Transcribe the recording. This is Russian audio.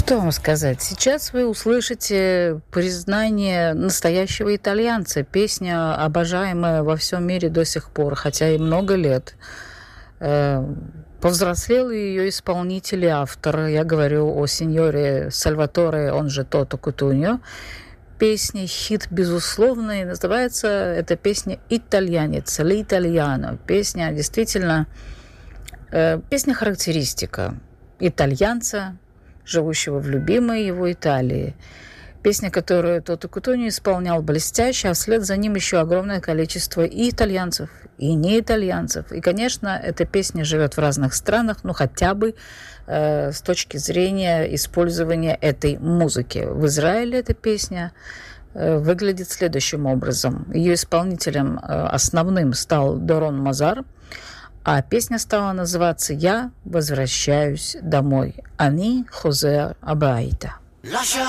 Что вам сказать? Сейчас вы услышите признание настоящего итальянца. Песня, обожаемая во всем мире до сих пор, хотя и много лет. Повзрослел ее исполнитель и автор. Я говорю о сеньоре Сальваторе, он же Тото Кутуньо. Песня хит безусловный. Называется эта песня «Итальянец», «L'Italiano». Песня действительно... Песня-характеристика итальянца, живущего в любимой его Италии. Песня, которую Тото Кутуньо исполнял блестяще, а вслед за ним еще огромное количество и итальянцев, и не итальянцев. И, конечно, эта песня живет в разных странах, ну, хотя бы с точки зрения использования этой музыки. В Израиле эта песня выглядит следующим образом. Ее исполнителем основным стал Дорон Мазар, а песня стала называться «Я возвращаюсь домой». «Ани хозер абайта».